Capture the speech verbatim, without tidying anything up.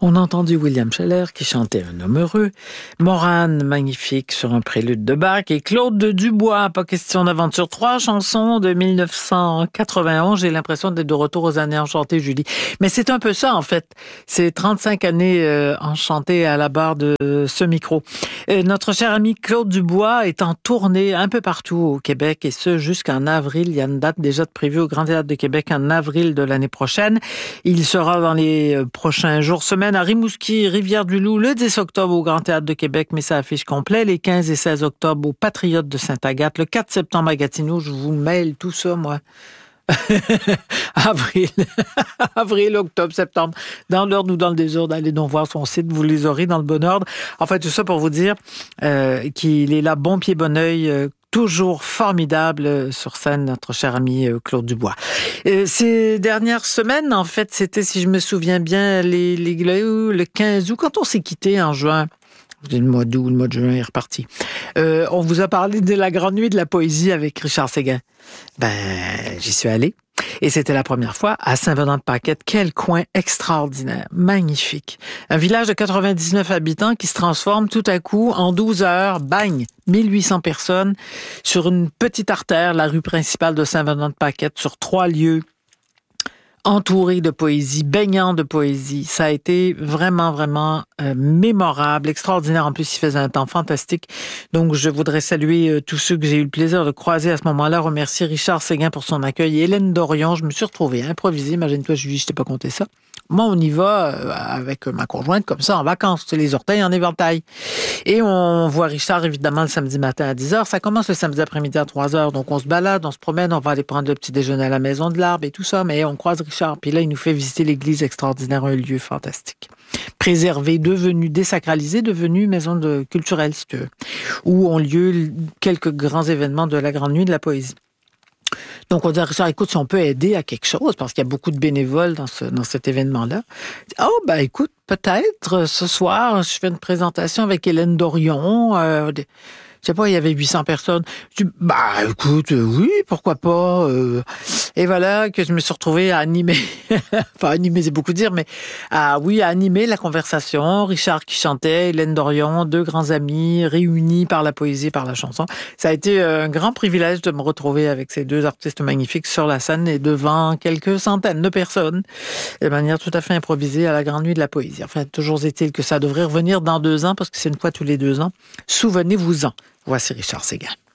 On a entendu William Scheller qui chantait Un homme heureux, Morane magnifique sur un prélude de Bach et Claude Dubois, pas question d'aventure. Trois chansons de mille neuf cent quatre-vingt-onze. J'ai l'impression d'être de retour aux années enchantées, Julie. Mais c'est un peu ça, en fait. C'est trente-cinq années euh, enchantées à la barre de ce micro. Et notre cher ami Claude Dubois est en tournée un peu partout au Québec et ce jusqu'en avril. Il y a une date déjà de prévue au Grand Théâtre de Québec en avril de l'année prochaine. Il sera dans les prochains jours, semaines à Rimouski, Rivière-du-Loup, le dix octobre au Grand Théâtre de Québec, mais ça affiche complet, les quinze et seize octobre au Patriote de Sainte-Agathe, le quatre septembre à Gatineau, je vous mêle tout ça, moi. Avril, avril, octobre, septembre, dans l'ordre ou dans le désordre, allez donc voir son site, vous les aurez dans le bon ordre. En fait, tout ça pour vous dire euh, qu'il est là, bon pied, bon oeil, euh, toujours formidable sur scène, notre cher ami Claude Dubois. Euh, ces dernières semaines, en fait, c'était, si je me souviens bien, les, les, le quinze août, quand on s'est quitté en juin. Le mois d'août, le mois de juin est reparti. Euh, on vous a parlé de la Grande Nuit de la Poésie avec Richard Séguin. Ben, j'y suis allé. Et c'était la première fois à Saint-Venant-de-Paquette. Quel coin extraordinaire, magnifique. Un village de quatre-vingt-dix-neuf habitants qui se transforme tout à coup en douze heures, bang, mille huit cents personnes sur une petite artère, la rue principale de Saint-Venant-de-Paquette, sur trois lieux entouré de poésie, baignant de poésie. Ça a été vraiment, vraiment euh, mémorable, extraordinaire. En plus, il faisait un temps fantastique. Donc, je voudrais saluer euh, tous ceux que j'ai eu le plaisir de croiser à ce moment-là. Remercier Richard Séguin pour son accueil. Et Hélène Dorion, je me suis retrouvée improvisée. Imagine-toi, Julie, je t'ai pas compté ça. Moi, on y va euh, avec ma conjointe comme ça, en vacances. C'est les orteils en éventail. Et on voit Richard, évidemment, le samedi matin à dix heures. Ça commence le samedi après-midi à trois heures. Donc, on se balade, on se promène, on va aller prendre le petit déjeuner à la Maison de l'Arbre et tout ça. Mais on croise Richard. Puis là, il nous fait visiter l'église extraordinaire, un lieu fantastique. Préservé, devenu désacralisé, devenu maison de culturelle, si tu veux, où ont lieu quelques grands événements de la Grande Nuit de la Poésie. Donc, on dit à Richard, écoute, si on peut aider à quelque chose, parce qu'il y a beaucoup de bénévoles dans, ce, dans cet événement-là. Oh, ben écoute, peut-être, ce soir, je fais une présentation avec Hélène Dorion. Euh, je sais pas, il y avait huit cents personnes. Je dis, bah écoute, euh, oui, pourquoi pas. Euh, et voilà que je me suis retrouvée à animer, enfin animer c'est beaucoup dire, mais à, oui, à animer la conversation. Richard qui chantait, Hélène Dorion, deux grands amis réunis par la poésie, par la chanson. Ça a été un grand privilège de me retrouver avec ces deux artistes magnifiques sur la scène et devant quelques centaines de personnes, de manière tout à fait improvisée à la Grande Nuit de la Poésie. Enfin, toujours est-il que ça devrait revenir dans deux ans, parce que c'est une fois tous les deux ans. Souvenez-vous-en. Voici Richard Séguin.